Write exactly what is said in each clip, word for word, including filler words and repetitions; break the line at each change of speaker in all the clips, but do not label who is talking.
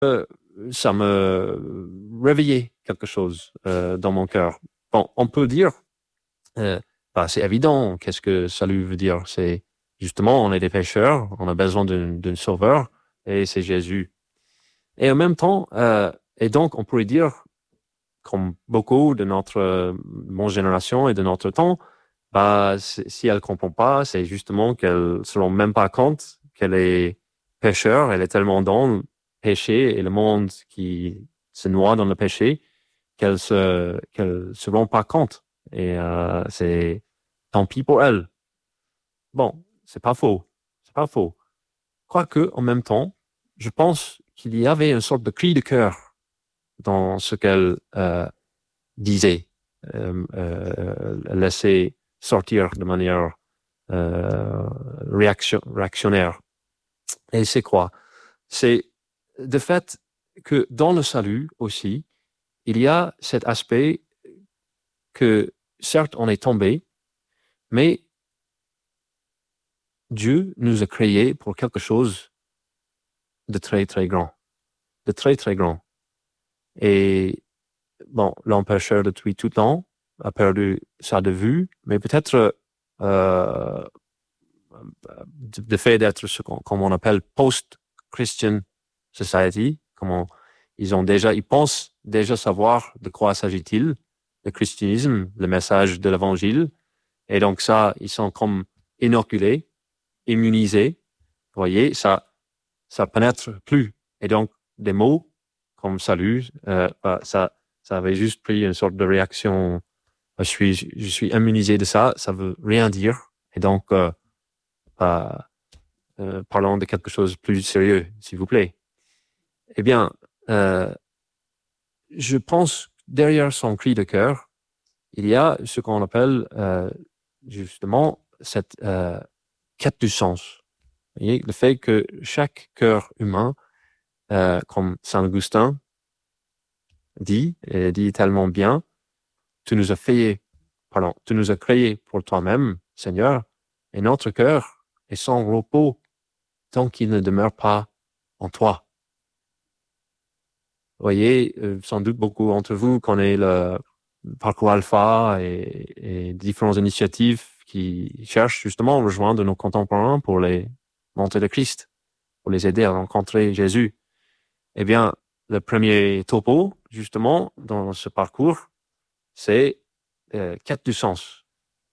euh, ça me réveillait quelque chose euh, dans mon cœur. Bon, on peut dire, euh, bah, c'est évident, qu'est-ce que salut veut dire? C'est justement, on est des pécheurs, on a besoin d'un, d'un sauveur, et c'est Jésus. Et en même temps, euh, et donc on pourrait dire, comme beaucoup de notre euh, mon génération et de notre temps, bah, si elle comprend pas, c'est justement qu'elle se rend même pas compte qu'elle est pécheur, elle est tellement dans le péché et le monde qui se noie dans le péché qu'elle se qu'elle se rend pas compte. Et euh, c'est tant pis pour elle. Bon, c'est pas faux, c'est pas faux. Quoique, en même temps, je pense qu'il y avait une sorte de cri de cœur dans ce qu'elle euh, disait, euh, euh, laissait sortir de manière euh, réaction, réactionnaire. Et c'est quoi? C'est de fait que dans le salut aussi, il y a cet aspect que certes on est tombé, mais Dieu nous a créés pour quelque chose de très très grand, de très très grand. Et bon, l'homme pécheur depuis tout le temps a perdu ça de vue, mais peut-être euh, de fait d'être ce qu'on, comme on appelle post-Christian society, comment ils ont déjà, ils pensent déjà savoir de quoi s'agit-il, le christianisme, le message de l'évangile, et donc ça, ils sont comme inoculés, immunisés, vous voyez, ça, ça pénètre plus. Et donc, des mots comme salut, euh, bah, ça, ça avait juste pris une sorte de réaction. Je suis, je suis immunisé de ça, ça veut rien dire. Et donc, euh, bah, euh, parlons de quelque chose de plus sérieux, s'il vous plaît. Eh bien, euh, je pense derrière son cri de cœur, il y a ce qu'on appelle euh, justement cette euh, quête du sens. Vous voyez, le fait que chaque cœur humain, euh, comme Saint Augustin dit, et dit tellement bien, tu nous as fait, pardon, tu nous as créés pour toi-même, Seigneur, et notre cœur est sans repos tant qu'il ne demeure pas en toi. Vous voyez, euh, sans doute beaucoup d'entre vous connaissent le parcours Alpha et, et différentes initiatives qui cherchent justement à rejoindre nos contemporains pour les montrer le Christ, pour les aider à rencontrer Jésus. Eh bien, le premier topo, justement, dans ce parcours, c'est euh, quête du sens.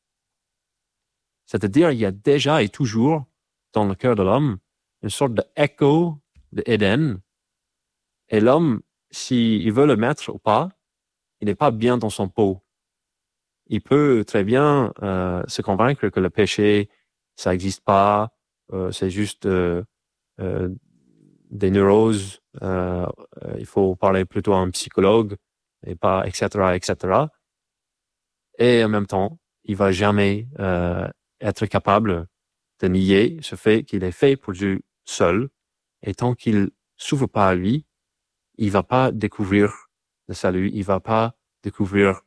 C'est-à-dire, il y a déjà et toujours dans le cœur de l'homme une sorte d'écho de Éden. Et l'homme, s'il veut le mettre ou pas, il n'est pas bien dans son pot. Il peut très bien euh, se convaincre que le péché, ça n'existe pas, euh, c'est juste euh, euh, des neuroses, euh, euh, il faut parler plutôt à un psychologue, et pas, et cetera, et cetera. Et en même temps, il va jamais euh, être capable de nier ce fait qu'il est fait pour Dieu seul, et tant qu'il s'ouvre pas à lui, il va pas découvrir le salut, il va pas découvrir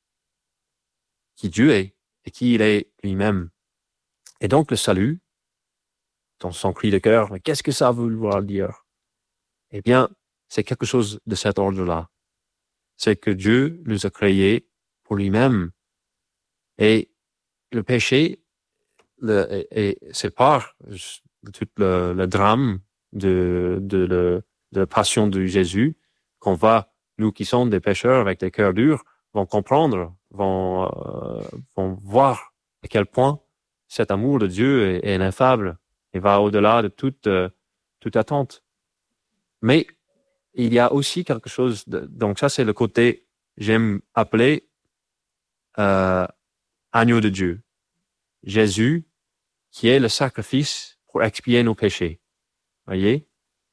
qui Dieu est et qui il est lui-même. Et donc le salut, dans son cri de cœur, mais qu'est-ce que ça veut vouloir dire? Eh bien, c'est quelque chose de cet ordre-là. C'est que Dieu nous a créés pour lui-même. Et le péché, le, et, et c'est part de tout le, le drame de, de, de, de la passion de Jésus, qu'on va, nous qui sommes des pécheurs avec des cœurs durs, vont comprendre, vont, euh, vont voir à quel point cet amour de Dieu est, est ineffable et va au-delà de toute, euh, toute attente. Mais il y a aussi quelque chose, de, donc ça c'est le côté, j'aime appeler euh, agneau de Dieu. Jésus, qui est le sacrifice pour expier nos péchés. Voyez?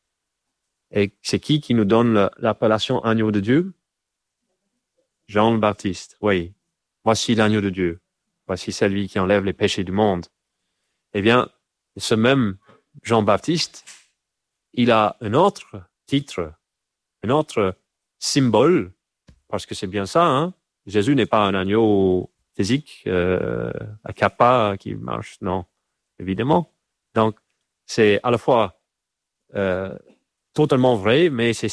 Et c'est qui qui nous donne le, l'appellation agneau de Dieu? Jean le Baptiste. Oui. Voici l'agneau de Dieu. Voici celui qui enlève les péchés du monde. Eh bien, ce même Jean-Baptiste, il a un autre titre, un autre symbole, parce que c'est bien ça, hein? Jésus n'est pas un agneau physique, euh, à capa qui marche, non, évidemment. Donc, c'est à la fois euh, totalement vrai, mais c'est